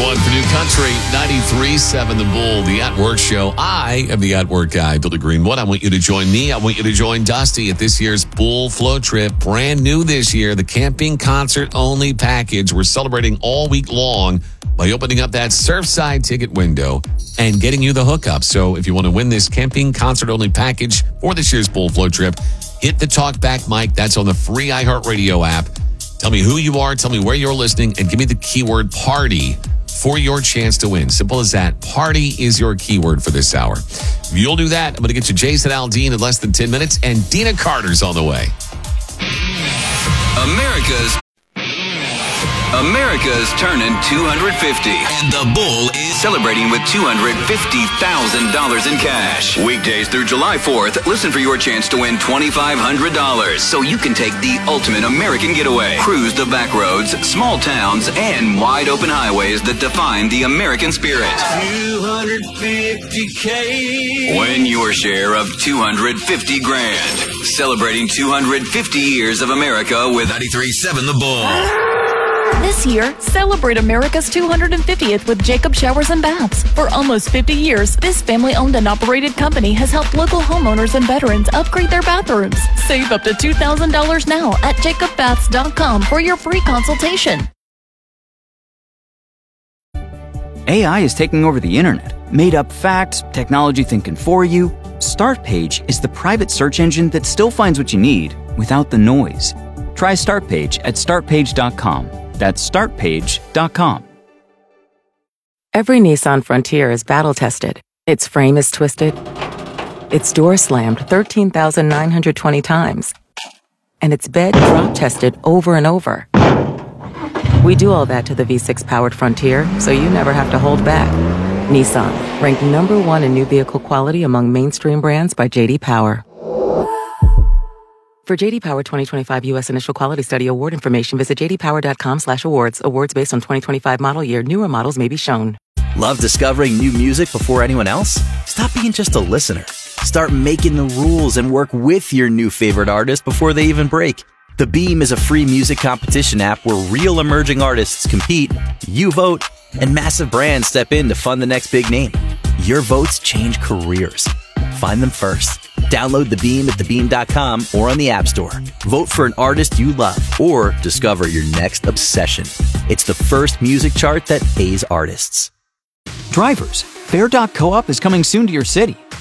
one for New Country, 93.7 The Bull, the At Work Show. I am the At Work guy, Billy Greenwood. I want you to join me. I want you to join Dusty at this year's Bull Float Trip. Brand new this year, the camping concert only package. We're celebrating all week long by opening up that Surfside ticket window and getting you the hookup. So if you want to win this camping concert only package for this year's Bull Float Trip, hit the talkback mic. That's on the free iHeartRadio app. Tell me who you are, tell me where you're listening, and give me the keyword party for your chance to win. Simple as that. Party is your keyword for this hour. If you'll do that, I'm going to get you Jason Aldean in less than 10 minutes, and Dina Carter's on the way. America's turning 250. And the Bull is celebrating with $250,000 in cash. Weekdays through July 4th, listen for your chance to win $2,500 so you can take the ultimate American getaway. Cruise the back roads, small towns, and wide open highways that define the American spirit. $250K. Win your share of $250 grand. Celebrating 250 years of America with 93.7 The Bull. This year, celebrate America's 250th with Jacob Showers and Baths. For almost 50 years, this family-owned and operated company has helped local homeowners and veterans upgrade their bathrooms. Save up to $2,000 now at jacobbaths.com for your free consultation. AI is taking over the internet. Made-up facts, technology thinking for you. Startpage is the private search engine that still finds what you need without the noise. Try Startpage at startpage.com. That's startpage.com. Every Nissan Frontier is battle-tested. Its frame is twisted. Its door slammed 13,920 times. And its bed drop-tested over and over. We do all that to the V6-powered Frontier, so you never have to hold back. Nissan, ranked number one in new vehicle quality among mainstream brands by J.D. Power. For J.D. Power 2025 U.S. Initial Quality Study Award information, visit jdpower.com/awards. Awards based on 2025 model year. Newer models may be shown. Love discovering new music before anyone else? Stop being just a listener. Start making the rules and work with your new favorite artist before they even break. The Beam is a free music competition app where real emerging artists compete, you vote, and massive brands step in to fund the next big name. Your votes change careers. Find them first. Download The Beam at thebeam.com or on the App Store. Vote for an artist you love or discover your next obsession. It's the first music chart that pays artists. Drivers, Fair.coop is coming soon to your city.